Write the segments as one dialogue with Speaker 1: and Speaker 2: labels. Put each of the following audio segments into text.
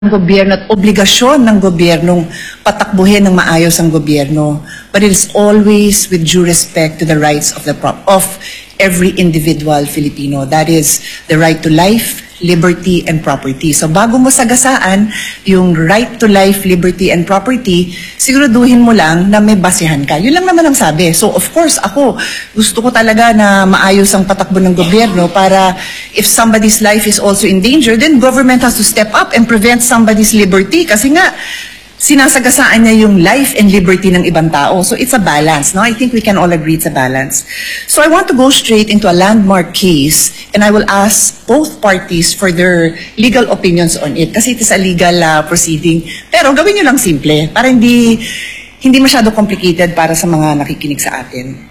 Speaker 1: gobyerno at obligasyon ng gobyernong patakbuhin ng maayos ang gobyerno, but it is always with due respect to the rights of every individual Filipino. That is the right to life, liberty, and property. So bago mo sagasaan yung right to life, liberty, and property, siguraduhin mo lang na may basihan ka. Yun lang naman ang sabi. So of course, ako, gusto ko talaga na maayos ang patakbo ng gobyerno para if somebody's life is also in danger, then government has to step up and prevent somebody's liberty. Kasi nga, sinasagasaan niya yung life and liberty ng ibang tao. So it's a balance, no? I think we can all agree it's a balance. So I want to go straight into a landmark case, and I will ask both parties for their legal opinions on it, kasi it is a legal proceeding. Pero gawin nyo lang simple, para hindi masyado complicated para sa mga nakikinig sa atin.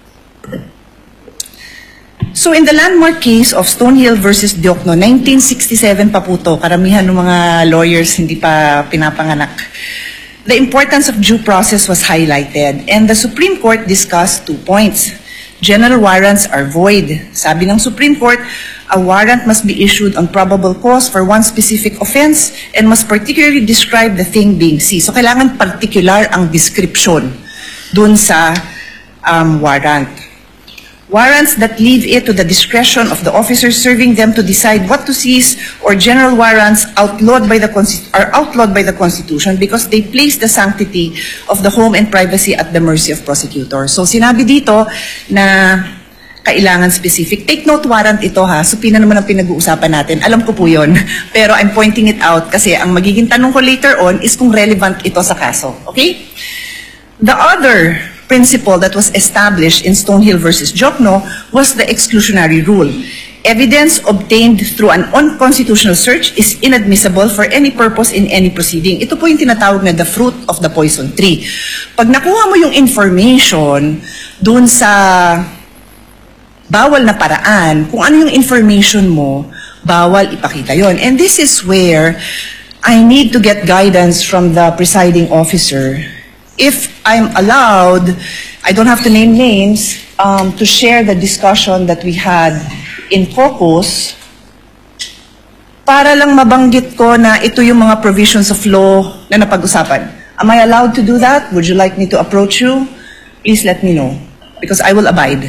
Speaker 1: So in the landmark case of Stonehill versus Diokno, 1967 pa po to, karamihan ng mga lawyers hindi pa pinapanganak. The importance of due process was highlighted, and the Supreme Court discussed 2 points. General warrants are void. Sabi ng Supreme Court, a warrant must be issued on probable cause for one specific offense and must particularly describe the thing being seized. So kailangan particular ang description dun sa warrant. Warrants that leave it to the discretion of the officers serving them to decide what to seize, or general warrants are outlawed by the Constitution because they place the sanctity of the home and privacy at the mercy of prosecutors. So sinabi dito na kailangan specific. Take note, warrant ito ha. Supina naman ang pinag-uusapan natin. Alam ko po yun. Pero I'm pointing it out kasi ang magiging tanong ko later on is kung relevant ito sa kaso. Okay? The other principle that was established in Stonehill versus Diokno was the exclusionary rule. Evidence obtained through an unconstitutional search is inadmissible for any purpose in any proceeding. Ito po yung tinatawag na the fruit of the poison tree. Pag nakuha mo yung information dun sa bawal na paraan, kung ano yung information mo, bawal ipakita yon. And this is where I need to get guidance from the presiding officer. If I'm allowed, I don't have to name names, to share the discussion that we had in caucus, para lang mabanggit ko na ito yung mga provisions of law na napag-usapan. Am I allowed to do that? Would you like me to approach you? Please let me know, because I will abide.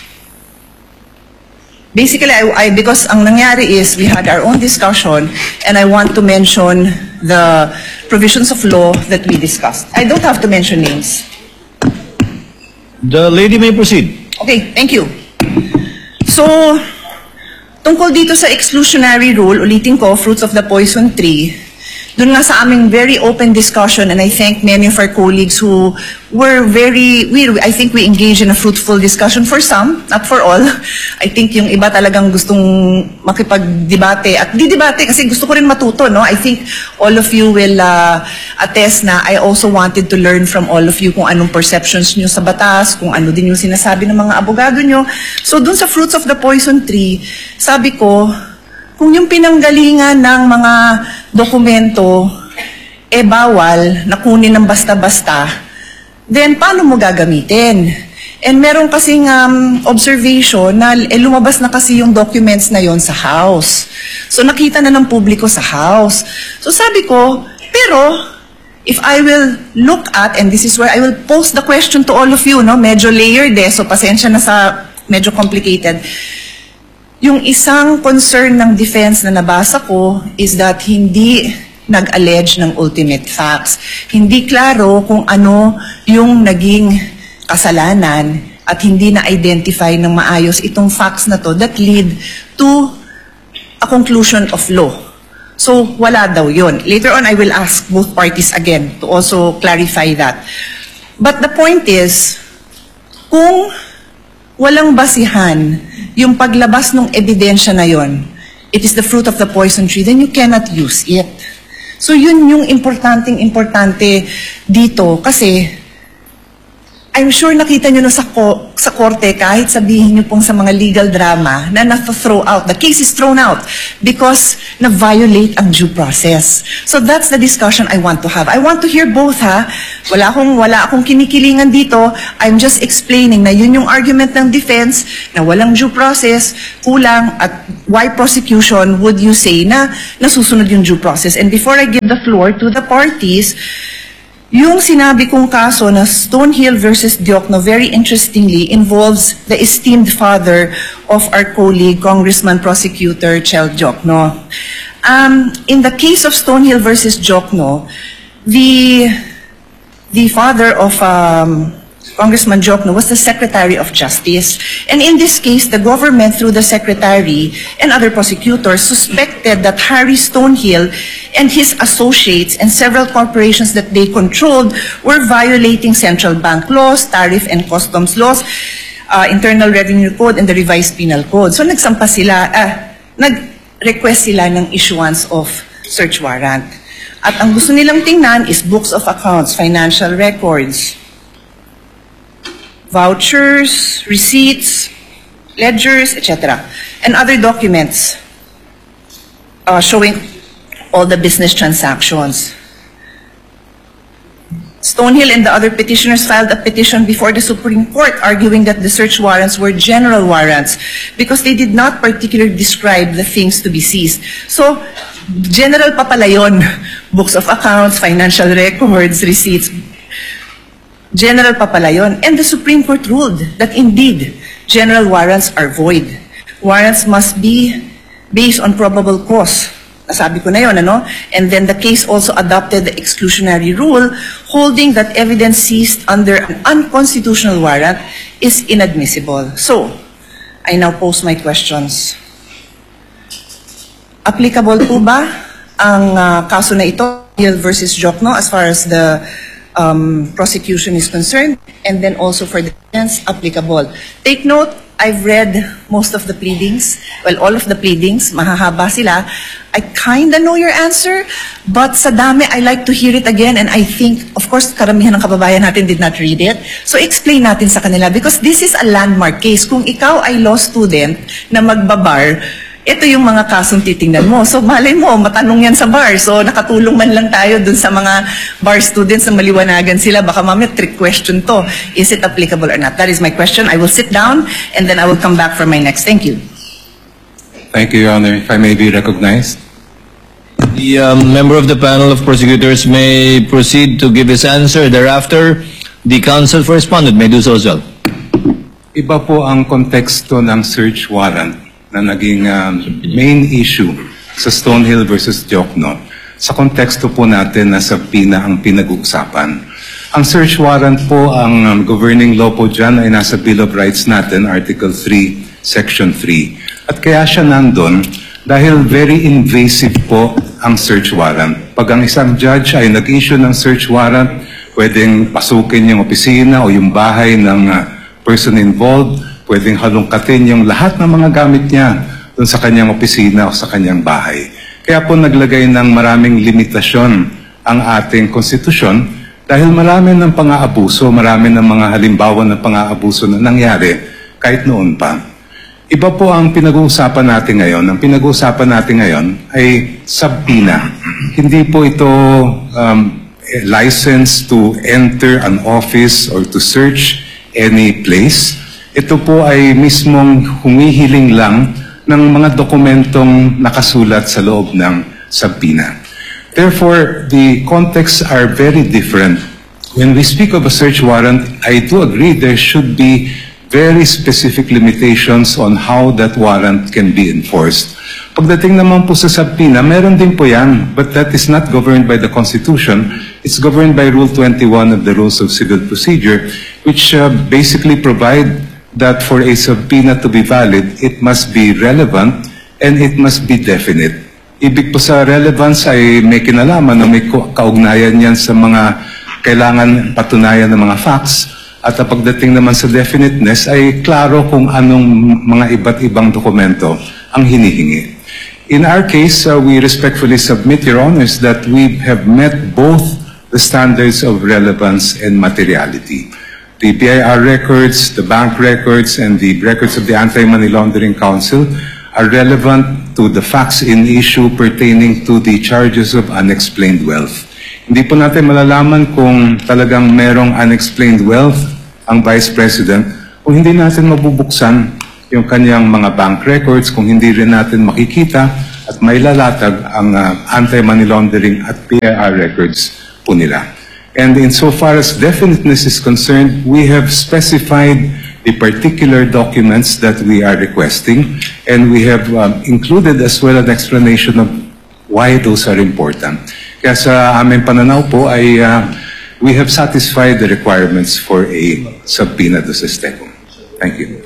Speaker 1: Basically, because ang nangyari is we had our own discussion, and I want to mention the provisions of law that we discussed. I don't have to mention names.
Speaker 2: The lady may proceed.
Speaker 1: Okay, thank you. So, tungkol dito sa exclusionary rule, ulitin ko, fruits of the poison tree, dun nga sa aming very open discussion, and I thank many of our colleagues who were I think we engaged in a fruitful discussion for some, not for all. I think yung iba talagang gustong makipag-debate at di-debate kasi gusto ko rin matuto, no? I think all of you will attest na I also wanted to learn from all of you kung anong perceptions nyo sa batas, kung ano din yung sinasabi ng mga abogado nyo. So dun sa fruits of the poison tree, sabi ko, kung yung pinanggalingan ng mga dokumento bawal na kunin ng basta-basta, then paano mo gagamitin? And meron kasing observation na lumabas na kasi yung documents na yon sa House. So nakita na ng publiko sa House. So sabi ko, pero if I will look at, and this is where I will pose the question to all of you, no? Medyo layered so pasensya na sa medyo complicated. Yung isang concern ng defense na nabasa ko is that hindi nag-allege ng ultimate facts. Hindi klaro kung ano yung naging kasalanan at hindi na-identify ng maayos itong facts na to that lead to a conclusion of law. So, wala daw yun. Later on, I will ask both parties again to also clarify that. But the point is, kung walang basihan yung paglabas ng ebidensya na yon, it is the fruit of the poison tree, then you cannot use it. So yun yung importante dito kasi I'm sure nakita nyo na sa korte, kahit sabihin nyo pong sa mga legal drama, na na-throw out. The case is thrown out because na-violate ang due process. So that's the discussion I want to have. I want to hear both, ha? Wala akong kinikilingan dito. I'm just explaining na yun yung argument ng defense, na walang due process, kulang, at why prosecution would you say na nasusunod yung due process. And before I give the floor to the parties, yung sinabi kong kaso na Stonehill versus Diokno, very interestingly, involves the esteemed father of our colleague, Congressman Prosecutor Chel Diokno. In the case of Stonehill versus Diokno, the father of Congressman Diokno was the Secretary of Justice. And in this case, the government, through the Secretary and other prosecutors, suspected that Harry Stonehill and his associates and several corporations that they controlled were violating central bank laws, tariff and customs laws, Internal Revenue Code, and the Revised Penal Code. So nag-request sila ng issuance of search warrant. At ang gusto nilang tingnan is books of accounts, financial records, vouchers, receipts, ledgers, etc., and other documents showing all the business transactions. Stonehill and the other petitioners filed a petition before the Supreme Court arguing that the search warrants were general warrants because they did not particularly describe the things to be seized. So, general pa pala yun. Books of accounts, financial records, receipts, general pa pala yun. And the Supreme Court ruled that indeed, general warrants are void. Warrants must be based on probable cause. Nasabi ko na yun, ano? And then the case also adopted the exclusionary rule, holding that evidence seized under an unconstitutional warrant is inadmissible. So, I now pose my questions. Applicable po ba ang kaso na ito, Hill versus Diokno, as far as the prosecution is concerned, and then also for the defense, applicable? Take note, I've read most of the pleadings, well, all of the pleadings, mahahaba sila. I kinda know your answer, but sa dami, I like to hear it again, and I think, of course, karamihan ng kababayan natin did not read it. So explain natin sa kanila, because this is a landmark case. Kung ikaw ay law student na magbabar, ito yung mga kasong titingnan mo. So malay mo, matanong yan sa bar. So nakatulong man lang tayo dun sa mga bar students na maliwanagan sila. Baka mamaya trick question to. Is it applicable or not? That is my question. I will sit down and then I will come back for my next. Thank you.
Speaker 3: Thank you, Your Honor. If I may be recognized.
Speaker 2: The member of the panel of prosecutors may proceed to give his answer. Thereafter, the counsel for respondent may do so as well.
Speaker 3: Iba po ang konteksto ng search warrant na naging main issue sa Stonehill versus Diokno. Sa konteksto po natin na subpoena ang pinag-uusapan. Ang search warrant po, ang governing law po dyan ay nasa Bill of Rights natin, Article 3, Section 3. At kaya siya nandun dahil very invasive po ang search warrant. Pag ang isang judge ay nag-issue ng search warrant, pwedeng pasukin yung opisina o yung bahay ng person involved, pwedeng halongkatin yung lahat ng mga gamit niya doon sa kanyang opisina o sa kanyang bahay. Kaya po naglagay ng maraming limitasyon ang ating konstitusyon dahil marami ng pang-aabuso, marami ng mga halimbawa ng pang-aabuso na nangyari kahit noon pa. Iba po ang pinag-uusapan natin ngayon. Ang pinag-uusapan natin ngayon ay subpoena. Hindi po ito license to enter an office or to search any place. Ito po ay mismong humihiling lang ng mga dokumentong nakasulat sa loob ng subpoena. Therefore, the contexts are very different. When we speak of a search warrant, I do agree there should be very specific limitations on how that warrant can be enforced. Pagdating naman po sa subpoena, meron din po yan, but that is not governed by the Constitution. It's governed by Rule 21 of the Rules of Civil Procedure, which basically provide that for a subpoena to be valid, it must be relevant and it must be definite. Ibig po sa relevance ay may kinalaman na may kaugnayan yan sa mga kailangan patunayan ng mga facts. At pagdating naman sa definiteness ay klaro kung anong mga iba't ibang dokumento ang hinihingi. In our case, we respectfully submit, Your Honors, that we have met both the standards of relevance and materiality. The BIR records, the bank records, and the records of the Anti-Money Laundering Council are relevant to the facts in issue pertaining to the charges of unexplained wealth. Hindi po natin malalaman kung talagang merong unexplained wealth ang Vice President kung hindi natin mabubuksan yung kanyang mga bank records, kung hindi rin natin makikita at mailalatag ang anti-money laundering at BIR records po nila. And insofar as definiteness is concerned, we have specified the particular documents that we are requesting, and we have included as well an explanation of why those are important. Kaya sa aming pananaw po ay we have satisfied the requirements for a subpoena to SESTECO. Thank you.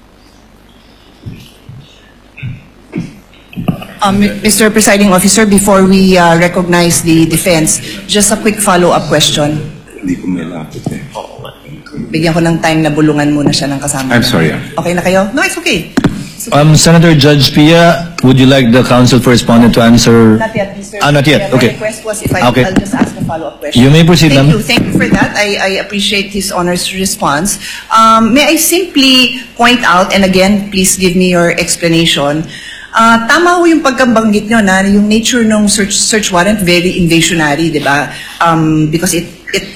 Speaker 1: Mr. Presiding Officer, before we recognize the defense, just a quick follow-up question.
Speaker 3: Hindi ko may lapit eh.
Speaker 1: Bigyan ko ng time na bulungan muna siya ng kasama.
Speaker 3: I'm sorry.
Speaker 1: Okay na kayo? No, it's okay.
Speaker 2: Senator Judge Pia, would you like the counsel for respondent to answer?
Speaker 1: Not yet, Mr.
Speaker 2: Not yet.
Speaker 1: My
Speaker 2: Okay.
Speaker 1: request was if
Speaker 2: Okay.
Speaker 1: I'll just ask a follow-up question.
Speaker 2: You may proceed,
Speaker 1: Thank
Speaker 2: ma'am.
Speaker 1: you. Thank you for that. I appreciate his Honor's response. May I simply point out, and again, please give me your explanation. Tama ho yung pagkabanggit nyo na yung nature ng search warrant very invasionary, di ba? Because it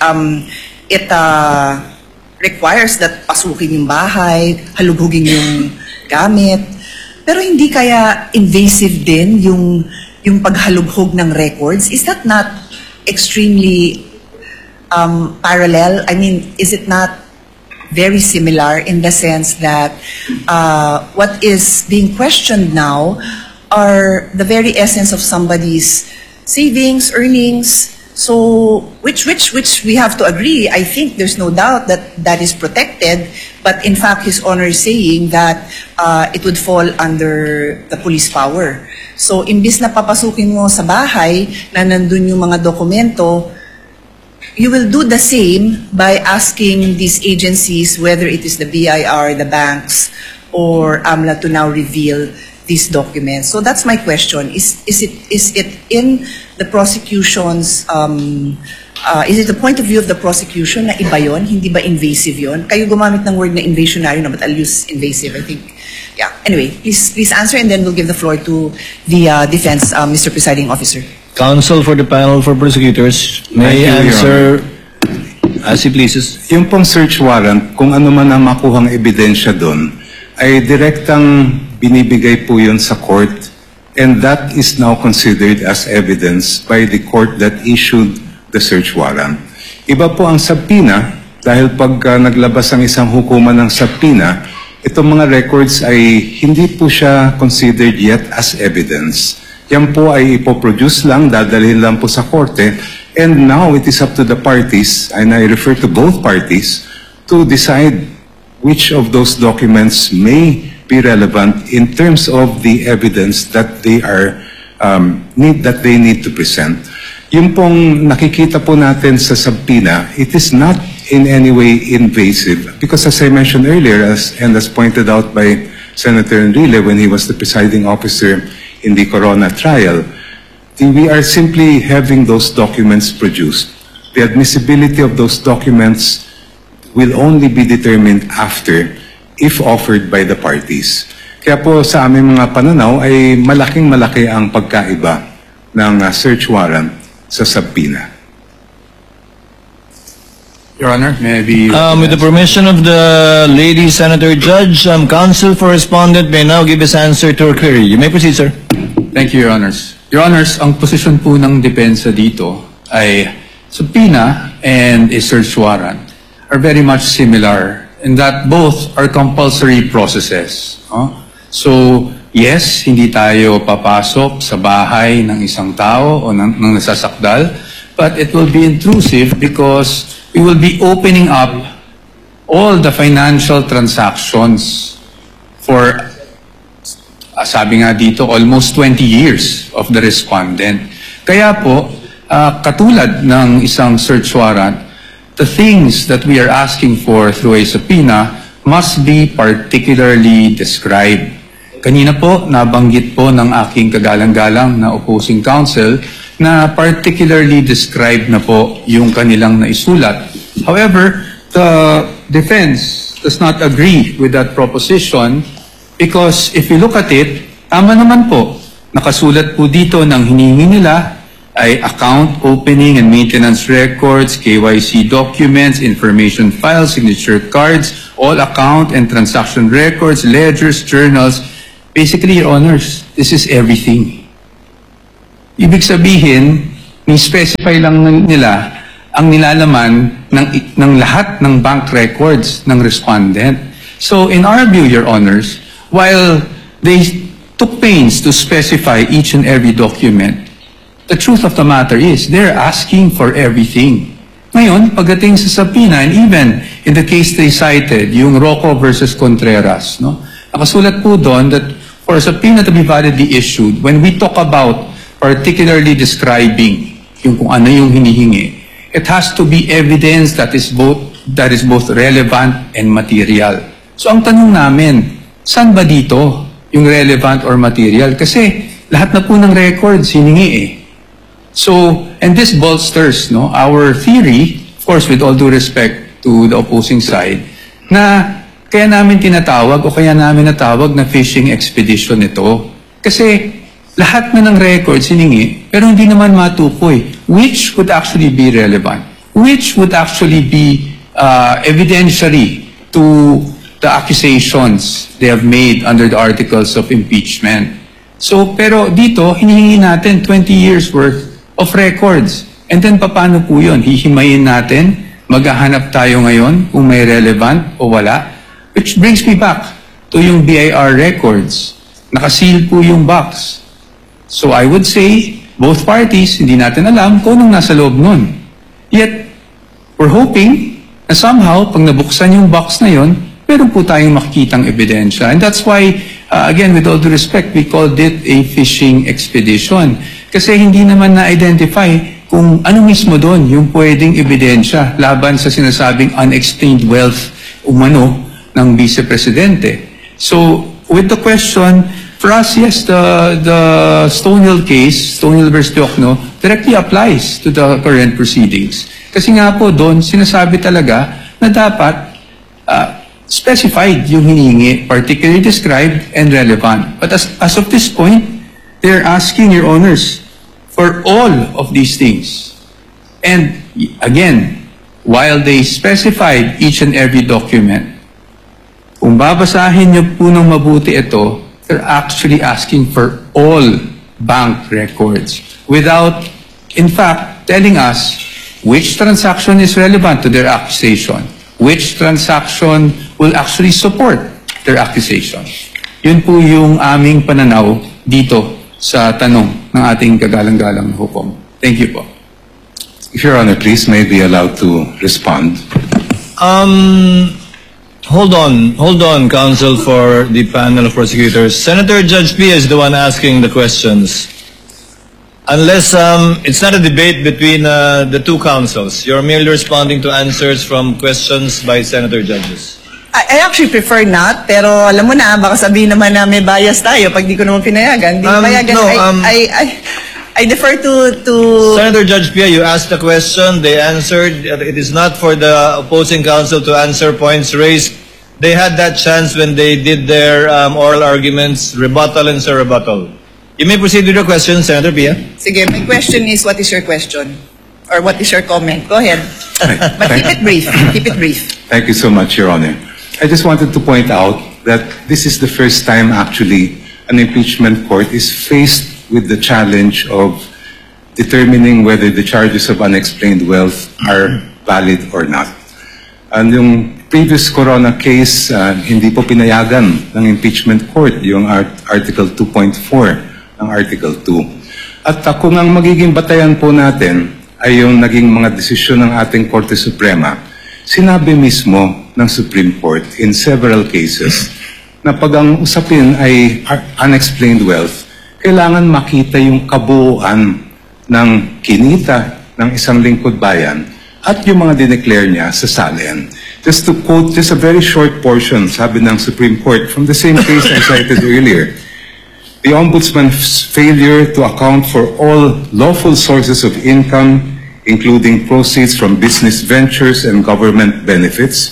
Speaker 1: requires that pasukin yung bahay, halubugin yung gamit. Pero hindi kaya invasive din yung paghalubhog ng records? Is that not extremely parallel? I mean, is it not very similar in the sense that what is being questioned now are the very essence of somebody's savings, earnings. So, which we have to agree. I think there's no doubt that that is protected. But in fact, His Honor is saying that it would fall under the police power. So, imbis na papasukin mo sa bahay na nandun yung mga dokumento, you will do the same by asking these agencies, whether it is the BIR, the banks, or AMLA, to now reveal these documents. So that's my question. Is it in the prosecution's, is it the point of view of the prosecution na iba yun? Hindi ba invasive yun? Kayo gumamit ng word na invasionary, no, but I'll use invasive, I think. Yeah. Anyway, please answer, and then we'll give the floor to the defense, Mr. Presiding Officer.
Speaker 2: Counsel for the panel for prosecutors may
Speaker 3: Thank you, Your
Speaker 2: answer as he pleases.
Speaker 3: Yung pong search warrant, kung ano man ang makuhang ebidensya doon, ay direktang binibigay po yun sa court, and that is now considered as evidence by the court that issued the search warrant. Iba po ang subpoena, dahil pag naglabas ang isang hukuman ng subpoena, itong mga records ay hindi po siya considered yet as evidence. Yan po ay ipoproduce lang, dadalhin lang po sa korte, and now it is up to the parties, and I refer to both parties, to decide which of those documents may be relevant in terms of the evidence that they are that they need to present. Yung pong nakikita po natin sa subpoena, it is not in any way invasive, because as I mentioned earlier, and as pointed out by Senator Enrile when he was the presiding officer in the Corona trial, we are simply having those documents produced. The admissibility of those documents will only be determined after, if offered by the parties. Kaya po sa aming mga pananaw ay malaking-malaki ang pagkaiba ng search warrant sa subpoena.
Speaker 4: Your Honor, may I be...
Speaker 2: With the permission of the lady Senator Judge, counsel for respondent may now give his answer to her query. You may proceed, sir.
Speaker 4: Thank you, Your Honors. Your Honors, ang posisyon po ng depensa dito ay subpoena and a search warrant are very much similar in that both are compulsory processes. So, yes, hindi tayo papasok sa bahay ng isang tao o ng nasasakdal, but it will be intrusive because we will be opening up all the financial transactions for, sabi nga dito, almost 20 years of the respondent. Kaya po, katulad ng isang search warrant, the things that we are asking for through a subpoena must be particularly described. Kanina po, nabanggit po ng aking kagalang-galang na opposing counsel na particularly described na po yung kanilang naisulat. However, the defense does not agree with that proposition because if you look at it, tama naman po, nakasulat po dito ng hinihingi nila ay account opening and maintenance records, KYC documents, information files, signature cards, all account and transaction records, ledgers, journals. Basically, Your Honors, this is everything. Ibig sabihin, ni-specify lang nila ang nilalaman ng lahat ng bank records ng respondent. So in our view, Your Honors, while they took pains to specify each and every document, the truth of the matter is they're asking for everything. Ngayon, pagdating sa subpoena, and even in the case they cited, yung Rocco versus Contreras, no? Nakasulat po doon that for a subpoena to be validly issued, when we talk about particularly describing yung kung ano yung hinihingi, it has to be evidence that is both relevant and material. So ang tanong namin, saan ba dito yung relevant or material? Kasi lahat na po ng records hiningi eh. So, and this bolsters our theory, of course with all due respect to the opposing side, na kaya namin tinatawag o kaya namin natawag na fishing expedition ito. Kasi lahat na ng records hiningi, pero hindi naman matukoy which would actually be relevant, which would actually be evidentiary to the accusations they have made under the articles of impeachment. So, pero dito, hinihingi natin 20 years worth of records. And then, paano po yun? Hihimayin natin, maghahanap tayo ngayon kung may relevant o wala. Which brings me back to yung BIR records. Nakaseal po yung box. So I would say, both parties, hindi natin alam kung anong nasa loob nun. Yet, we're hoping na somehow, pag nabuksan yung box na yon, meron po tayong makikitang ebidensya. And that's why, again, with all due respect, we called it a fishing expedition. Kasi hindi naman na-identify kung ano mismo doon yung pwedeng ebidensya laban sa sinasabing unexplained wealth umano ng Vice Presidente. So, with the question, for us, yes, the Stonehill case, Stonehill versus Diokno, directly applies to the current proceedings. Kasi nga po doon, sinasabi talaga na dapat specified yung hiningi, particularly described and relevant. But as of this point, they're asking, Your Honors, for all of these things. And again, while they specified each and every document, kung babasahin niyo po ng mabuti ito, they're actually asking for all bank records without, in fact, telling us which transaction is relevant to their accusation, which transaction will actually support their accusation. Yun po yung aming pananaw dito sa tanong ng ating kagalang-galang na hukom. Thank you po.
Speaker 3: If Your Honor, please, may be allowed to respond.
Speaker 2: Hold on, counsel for the panel of prosecutors. Senator Judge Pia is the one asking the questions. Unless it's not a debate between the two counsels, you're merely responding to answers from questions by senator judges.
Speaker 1: I actually prefer not, pero alam mo na, baka sabihin naman na may bias tayo pag di ko naman pinayagan. Di payagan.
Speaker 2: No,
Speaker 1: I defer to...
Speaker 2: Senator Judge Pia, you asked the question, they answered. It is not for the opposing counsel to answer points raised. They had that chance when they did their oral arguments, rebuttal and surrebuttal. You may proceed with your question, Senator Pia.
Speaker 1: Sige, my question is, what is your question? Or what is your comment? Go ahead. But keep it brief. Keep it brief.
Speaker 3: Thank you so much, Your Honor. I just wanted to point out that this is the first time actually an impeachment court is faced with the challenge of determining whether the charges of unexplained wealth are valid or not. And yung previous Corona case, hindi po pinayagan ng impeachment court yung Article 2.4 ng Article 2. At kung ang magiging batayan po natin ay yung naging mga desisyon ng ating Korte Suprema, sinabi mismo ng Supreme Court in several cases na pag ang usapin ay unexplained wealth, kailangan makita yung kabuuan ng kinita ng isang lingkod bayan at yung mga dineclare niya sa SALN. Just to quote just a very short portion, sabi ng Supreme Court from the same case I cited earlier, the Ombudsman's failure to account for all lawful sources of income, including proceeds from business ventures and government benefits,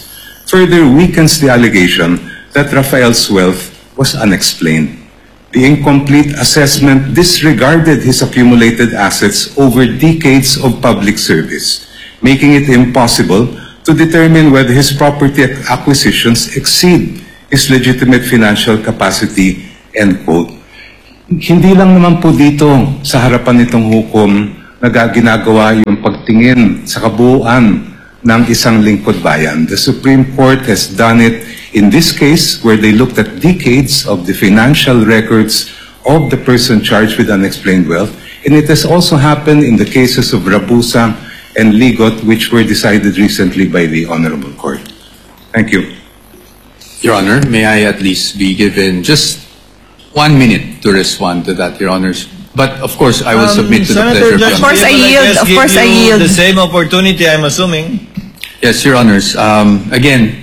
Speaker 3: further weakens the allegation that Rafael's wealth was unexplained. The incomplete assessment disregarded his accumulated assets over decades of public service, making it impossible to determine whether his property acquisitions exceed his legitimate financial capacity, end quote. Hindi lang naman po dito sa harapan nitong hukom na ginagawa yung pagtingin sa kabuuan ng isang lingkod bayan. The Supreme Court has done it in this case where they looked at decades of the financial records of the person charged with unexplained wealth, and it has also happened in the cases of Rabusa and Ligot, which were decided recently by the Honorable Court. Thank you.
Speaker 4: Your Honor, may I at least be given just 1 minute to respond to that, Your Honors? But of course, I will submit to the
Speaker 2: Senator
Speaker 4: pleasure of
Speaker 2: Judge
Speaker 4: Your
Speaker 1: Of course,
Speaker 4: Honor.
Speaker 1: I yield.
Speaker 2: guess
Speaker 1: Of
Speaker 2: give
Speaker 1: course, I
Speaker 2: you
Speaker 1: yield.
Speaker 2: the same opportunity, I'm assuming.
Speaker 4: Yes, Your Honors. Again,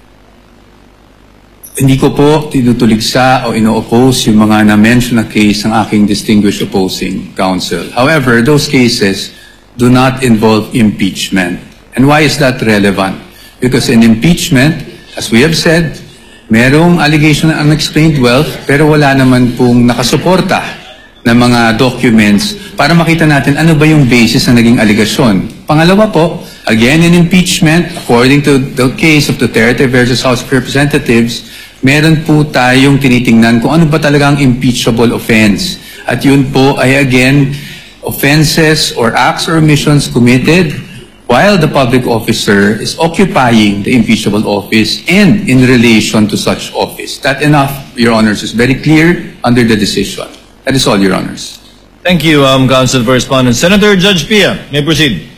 Speaker 4: hindi ko po tinutuligsa o ino-oppose yung mga na-mention na case ng aking distinguished opposing counsel. However, those cases do not involve impeachment. And why is that relevant? Because in impeachment, as we have said, merong allegation ng unexplained wealth, pero wala naman pong nakasuporta ng mga documents para makita natin ano ba yung basis na naging allegation. Pangalawa po, again in impeachment, according to the case of Duterte versus House of Representatives, meron po tayong tinitingnan kung ano ba talaga ang impeachable offense. At yun po ay again, offenses or acts or omissions committed while the public officer is occupying the impeachable office and in relation to such office. That enough, Your Honors, is very clear under the decision. That is all, Your Honors.
Speaker 2: Thank you, Counsel for Respondents. Senator Judge Pia, may proceed.